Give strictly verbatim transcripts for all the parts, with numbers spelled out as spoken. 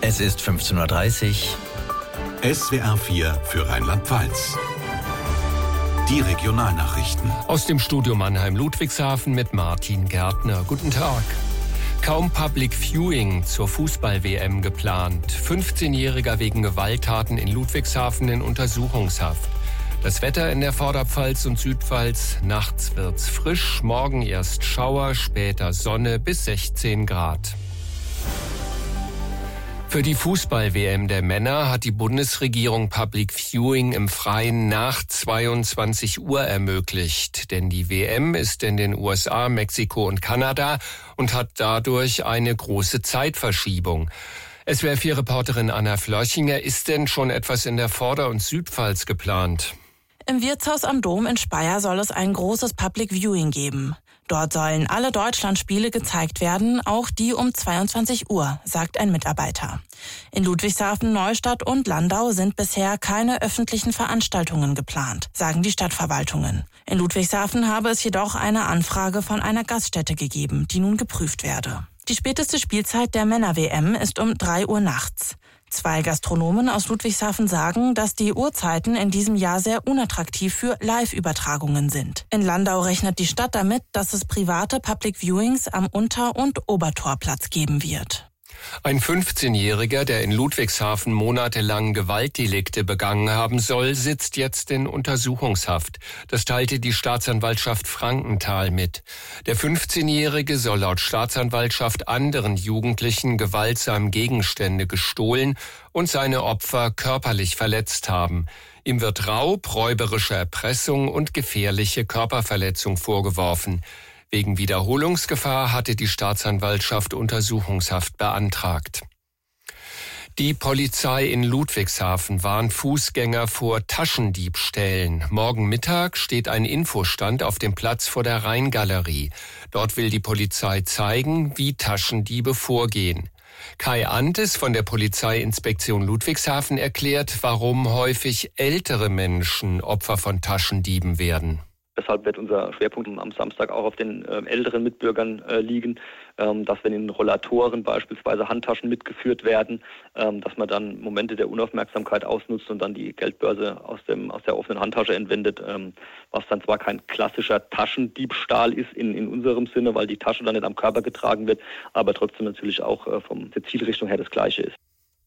Es ist fünfzehn Uhr dreißig. S W R vier für Rheinland-Pfalz. Die Regionalnachrichten. Aus dem Studio Mannheim-Ludwigshafen mit Martin Gärtner. Guten Tag. Kaum Public Viewing zur Fußball-W M geplant. fünfzehnjähriger wegen Gewalttaten in Ludwigshafen in Untersuchungshaft. Das Wetter in der Vorderpfalz und Südpfalz. Nachts wird's frisch, morgen erst Schauer, später Sonne bis sechzehn Grad. Für die Fußball-W M der Männer hat die Bundesregierung Public Viewing im Freien nach zweiundzwanzig Uhr ermöglicht. Denn die W M ist in den U S A, Mexiko und Kanada und hat dadurch eine große Zeitverschiebung. S W R vier Reporterin Anna Flörchinger, ist denn schon etwas in der Vorder- und Südpfalz geplant? Im Wirtshaus am Dom in Speyer soll es ein großes Public Viewing geben. Dort sollen alle Deutschlandspiele gezeigt werden, auch die um zweiundzwanzig Uhr, sagt ein Mitarbeiter. In Ludwigshafen, Neustadt und Landau sind bisher keine öffentlichen Veranstaltungen geplant, sagen die Stadtverwaltungen. In Ludwigshafen habe es jedoch eine Anfrage von einer Gaststätte gegeben, die nun geprüft werde. Die späteste Spielzeit der Männer-W M ist um drei Uhr nachts. Zwei Gastronomen aus Ludwigshafen sagen, dass die Uhrzeiten in diesem Jahr sehr unattraktiv für Live-Übertragungen sind. In Landau rechnet die Stadt damit, dass es private Public Viewings am Unter- und Obertorplatz geben wird. Ein fünfzehnjähriger, der in Ludwigshafen monatelang Gewaltdelikte begangen haben soll, sitzt jetzt in Untersuchungshaft. Das teilte die Staatsanwaltschaft Frankenthal mit. Der fünfzehnjährige soll laut Staatsanwaltschaft anderen Jugendlichen gewaltsam Gegenstände gestohlen und seine Opfer körperlich verletzt haben. Ihm wird Raub, räuberische Erpressung und gefährliche Körperverletzung vorgeworfen. Wegen Wiederholungsgefahr hatte die Staatsanwaltschaft Untersuchungshaft beantragt. Die Polizei in Ludwigshafen warnt Fußgänger vor Taschendiebstählen. Morgen Mittag steht ein Infostand auf dem Platz vor der Rheingalerie. Dort will die Polizei zeigen, wie Taschendiebe vorgehen. Kai Antes von der Polizeiinspektion Ludwigshafen erklärt, warum häufig ältere Menschen Opfer von Taschendieben werden. Deshalb wird unser Schwerpunkt am Samstag auch auf den äh, älteren Mitbürgern äh, liegen, ähm, dass wenn in Rollatoren beispielsweise Handtaschen mitgeführt werden, ähm, dass man dann Momente der Unaufmerksamkeit ausnutzt und dann die Geldbörse aus, dem, aus der offenen Handtasche entwendet, ähm, was dann zwar kein klassischer Taschendiebstahl ist in, in unserem Sinne, weil die Tasche dann nicht am Körper getragen wird, aber trotzdem natürlich auch äh, von der Zielrichtung her das Gleiche ist.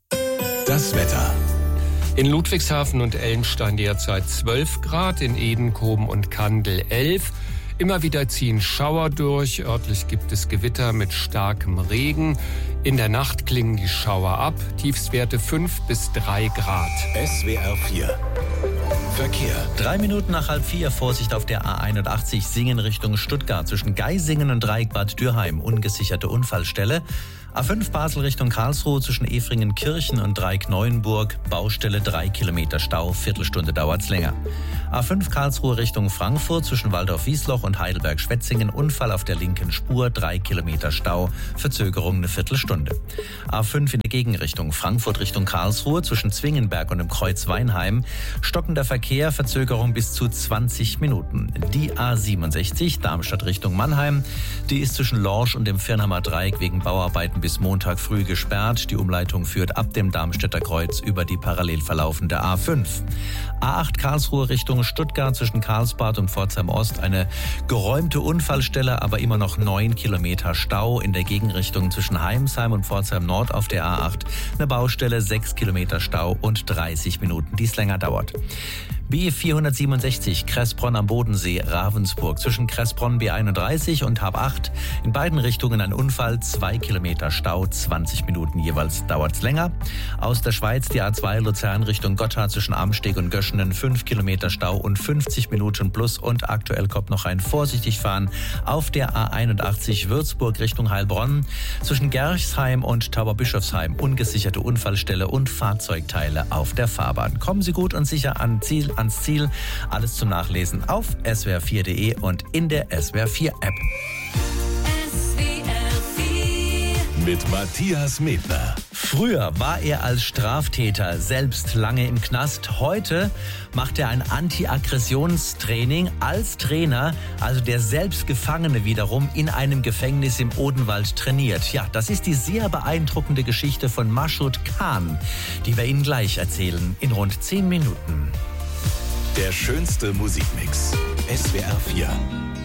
Das Wetter. In Ludwigshafen und Elmstein derzeit zwölf Grad, in Edenkoben und Kandel elf. Immer wieder ziehen Schauer durch, örtlich gibt es Gewitter mit starkem Regen. In der Nacht klingen die Schauer ab, Tiefstwerte fünf bis drei Grad. S W R vier Verkehr. Drei Minuten nach halb vier, Vorsicht auf der A einundachtzig Singen Richtung Stuttgart zwischen Geisingen und Dreieckbad Dürheim, ungesicherte Unfallstelle. A fünf Basel Richtung Karlsruhe zwischen Efringen-Kirchen und Dreieck-Neuenburg, Baustelle drei Kilometer Stau, Viertelstunde dauert's länger. A fünf Karlsruhe Richtung Frankfurt zwischen Waldorf-Wiesloch und Heidelberg-Schwetzingen, Unfall auf der linken Spur, drei Kilometer Stau, Verzögerung eine Viertelstunde. A fünf in der Gegenrichtung Frankfurt Richtung Karlsruhe zwischen Zwingenberg und dem Kreuz Weinheim, stockender Verkehr, Verzögerung bis zu zwanzig Minuten. Die A siebenundsechzig Darmstadt Richtung Mannheim, die ist zwischen Lorsch und dem Firnheimer Dreieck wegen Bauarbeiten bis Montag früh gesperrt. Die Umleitung führt ab dem Darmstädter Kreuz über die parallel verlaufende A fünf. A acht Karlsruhe Richtung Stuttgart zwischen Karlsbad und Pforzheim Ost eine geräumte Unfallstelle, aber immer noch neun Kilometer Stau. In der Gegenrichtung zwischen Heimsheim und Pforzheim Nord auf der A acht eine Baustelle, sechs Kilometer Stau und dreißig Minuten, die es länger dauert. B vierhundertsiebenundsechzig Kressbronn am Bodensee, Ravensburg zwischen Kressbronn B einunddreißig und Hab acht. In beiden Richtungen ein Unfall, zwei Kilometer Stau, zwanzig Minuten jeweils dauert's länger. Aus der Schweiz die A zwei Luzern Richtung Gotthard zwischen Amsteg und Göschenen, fünf Kilometer Stau und fünfzig Minuten plus. Und aktuell kommt noch ein vorsichtig fahren auf der A einundachtzig Würzburg Richtung Heilbronn zwischen Gerchsheim und Tauberbischofsheim, ungesicherte Unfallstelle und Fahrzeugteile auf der Fahrbahn. Kommen Sie gut und sicher an Ziel. ans Ziel. Alles zum Nachlesen auf S W R vier punkt de und in der S W R vier App. S W R vier mit Matthias Medner. Früher war er als Straftäter selbst lange im Knast. Heute macht er ein Anti-Aggressionstraining als Trainer, also der selbst Gefangene wiederum in einem Gefängnis im Odenwald trainiert. Ja, das ist die sehr beeindruckende Geschichte von Mashoud Khan, die wir Ihnen gleich erzählen in rund zehn Minuten. Der schönste Musikmix. S W R vier.